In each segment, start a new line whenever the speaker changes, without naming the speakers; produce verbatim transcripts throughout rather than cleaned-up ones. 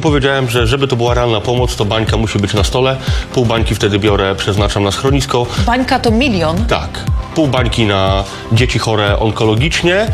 powiedziałem, że żeby to była realna pomoc, to bańka musi być na stole. Pół bańki wtedy biorę, przeznaczam na schronisko.
Bańka to milion?
Tak. Pół bańki na dzieci chore onkologicznie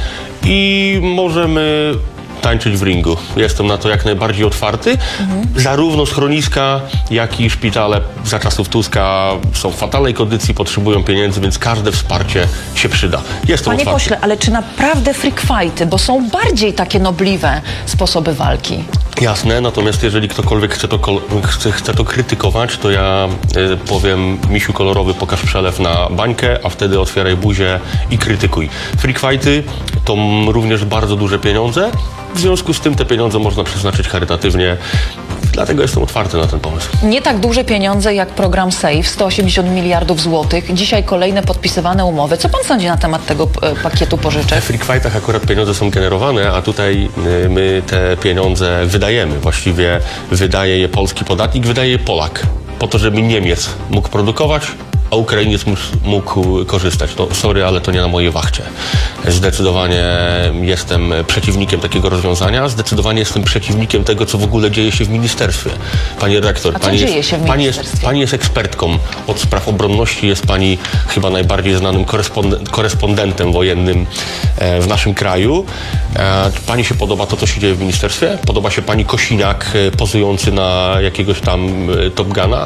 i możemy tańczyć w ringu. Jestem na to jak najbardziej otwarty. Mhm. Zarówno schroniska, jak i szpitale za czasów Tuska są w fatalnej kondycji, potrzebują pieniędzy, więc każde wsparcie się przyda. Jestem
Panie
otwarty.
pośle, ale czy naprawdę freak fighty, bo są bardziej takie nobliwe sposoby walki?
Jasne, natomiast jeżeli ktokolwiek chce to, chce, chce to krytykować, to ja y, powiem: misiu kolorowy, pokaż przelew na bańkę, a wtedy otwieraj buzię i krytykuj. Freak fighty to również bardzo duże pieniądze. W związku z tym te pieniądze można przeznaczyć charytatywnie. Dlatego jestem otwarty na ten pomysł.
Nie tak duże pieniądze jak program SAFE, sto osiemdziesiąt miliardów złotych. Dzisiaj kolejne podpisywane umowy. Co pan sądzi na temat tego e, pakietu pożyczek?
W freak fightach akurat pieniądze są generowane, a tutaj y, my te pieniądze wydajemy. Właściwie wydaje je polski podatnik, wydaje je Polak. Po to, żeby Niemiec mógł produkować, a Ukrainiec mógł korzystać. To sorry, ale to nie na mojej wachcie. Zdecydowanie jestem przeciwnikiem takiego rozwiązania. Zdecydowanie jestem przeciwnikiem tego, co w ogóle dzieje się w ministerstwie. Pani redaktor,
a co
pani,
dzieje
jest,
się w
pani,
ministerstwie?
jest, pani jest ekspertką od spraw obronności. Jest pani chyba najbardziej znanym korespond korespondentem wojennym w naszym kraju. Pani się podoba to, co się dzieje w ministerstwie? Podoba się pani Kosiniak pozujący na jakiegoś tam Top Guna?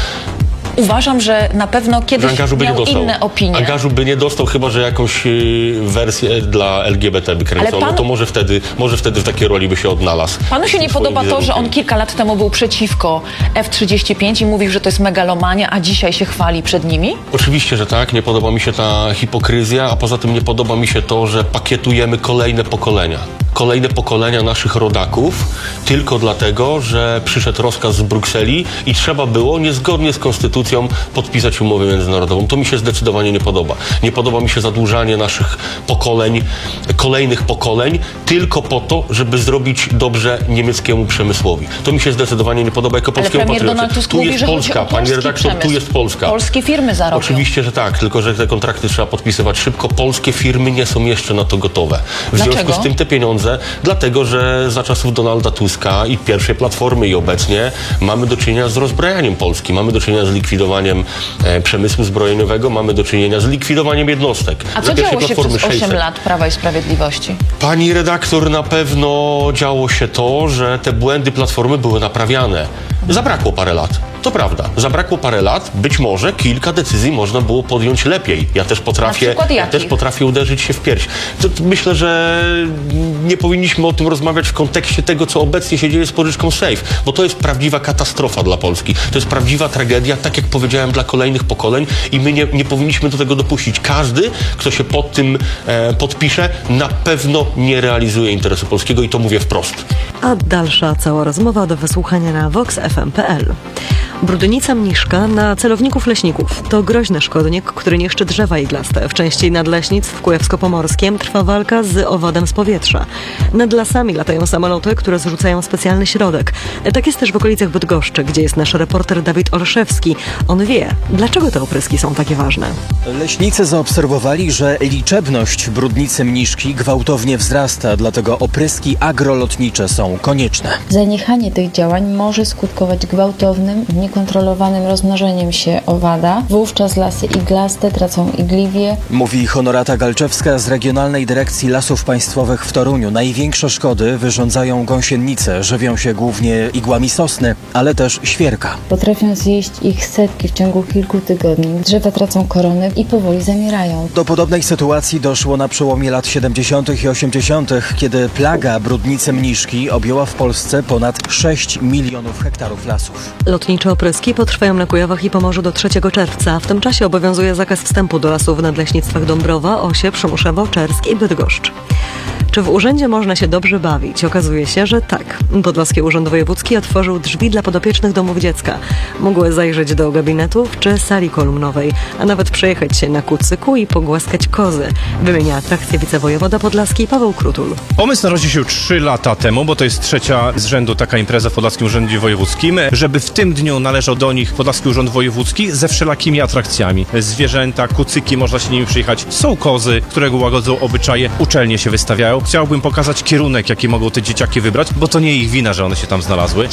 Uważam, że na pewno kiedyś
Angażu by
miał
nie dostał.
inne opinie.
Angażu by nie dostał, chyba że jakąś y, wersję dla L G B T by kręcono.
pan...
To może wtedy, może wtedy w takiej roli by się odnalazł.
Panu się nie podoba to, że on kilka lat temu był przeciwko F trzydzieści pięć i mówił, że to jest megalomania, a dzisiaj się chwali przed nimi?
Oczywiście, że tak. Nie podoba mi się ta hipokryzja, a poza tym nie podoba mi się to, że pakietujemy kolejne pokolenia. Kolejne pokolenia naszych rodaków tylko dlatego, że przyszedł rozkaz z Brukseli i trzeba było niezgodnie z konstytucją podpisać umowę międzynarodową. To mi się zdecydowanie nie podoba. Nie podoba mi się zadłużanie naszych pokoleń, kolejnych pokoleń tylko po to, żeby zrobić dobrze niemieckiemu przemysłowi. To mi się zdecydowanie nie podoba jako polskiemu
Ale premier Donald Tusk
Tu
mówi,
jest
że
Polska,
chodzi o
pani
polski
redaktor,
przemysł.
tu jest Polska.
Polskie firmy zarobią.
Oczywiście, że tak, tylko że te kontrakty trzeba podpisywać szybko. Polskie firmy nie są jeszcze na to gotowe. W
Dlaczego?
związku z tym te pieniądze, dlatego że za czasów Donalda Tuska i pierwszej Platformy i obecnie mamy do czynienia z rozbrajaniem Polski, mamy do czynienia z likwidowaniem e, przemysłu zbrojeniowego, mamy do czynienia z likwidowaniem jednostek.
A co
Za pierwszej
działo się
Platformy
przez osiem
sześćset.
lat Prawa i Sprawiedliwości?
Pani redaktor, na pewno działo się to, że te błędy Platformy były naprawiane. Zabrakło parę lat. To prawda. Zabrakło parę lat. Być może kilka decyzji można było podjąć lepiej. Ja też potrafię,
Na przykład
ja
jakich?
też potrafię uderzyć się w pierś. To, to myślę, że nie powinniśmy o tym rozmawiać w kontekście tego, co obecnie się dzieje z pożyczką SAFE, bo to jest prawdziwa katastrofa dla Polski. To jest prawdziwa tragedia, tak jak powiedziałem, dla kolejnych pokoleń i my nie, nie powinniśmy do tego dopuścić. Każdy, kto się pod tym e, podpisze, na pewno nie realizuje interesu polskiego i to mówię wprost.
A dalsza cała rozmowa do wysłuchania na vox f m kropka p l. Brudnica mniszka na celowników leśników to groźny szkodnik, który niszczy drzewa iglaste. W części nadleśnictw w Kujawsko-Pomorskiem trwa walka z owadem z powietrza. Nad lasami latają samoloty, które zrzucają specjalny środek. Tak jest też w okolicach Bydgoszczy, gdzie jest nasz reporter Dawid Olszewski. On wie, dlaczego te opryski są takie ważne.
Leśnicy zaobserwowali, że liczebność brudnicy mniszki gwałtownie wzrasta, dlatego opryski agrolotnicze są konieczne.
Zaniechanie tych działań może skutkować gwałtownym, niekontrolowanym rozmnożeniem się owada. Wówczas lasy iglaste tracą igliwie.
Mówi Honorata Galczewska z Regionalnej Dyrekcji Lasów Państwowych w Toruniu. Największe szkody wyrządzają gąsienice. Żywią się głównie igłami sosny, ale też świerka.
Potrafią zjeść ich setki w ciągu kilku tygodni. Drzewa tracą korony i powoli zamierają.
Do podobnej sytuacji doszło na przełomie lat siedemdziesiątych i osiemdziesiątych, kiedy plaga brudnicy mniszki objęła w Polsce ponad sześć milionów hektarów lasów.
Lotnicze opryski potrwają na Kujawach i Pomorzu do trzeciego czerwca. W tym czasie obowiązuje zakaz wstępu do lasów w nadleśnictwach Dąbrowa, Osie, Przemyszowo, Czersk i Bydgoszcz. Czy w urzędzie można się dobrze bawić? Okazuje się, że tak. Podlaski Urząd Wojewódzki otworzył drzwi dla podopiecznych domów dziecka. Mogły zajrzeć do gabinetów czy sali kolumnowej, a nawet przejechać się na kucyku i pogłaskać kozy. Wymienia atrakcję wicewojewoda podlaski Paweł Krutul.
Pomysł narodził się trzy lata temu, bo to jest trzecia z rzędu taka impreza w Podlaskim Urzędzie Wojewódzkim, żeby w tym dniu należał do nich Podlaski Urząd Wojewódzki ze wszelakimi atrakcjami. Zwierzęta, kucyki, można się nimi przyjechać. Są kozy, które łagodzą obyczaje, uczelnie się wystawiają. Chciałbym pokazać kierunek, jaki mogą te dzieciaki wybrać, bo to nie ich wina, że one się tam znalazły.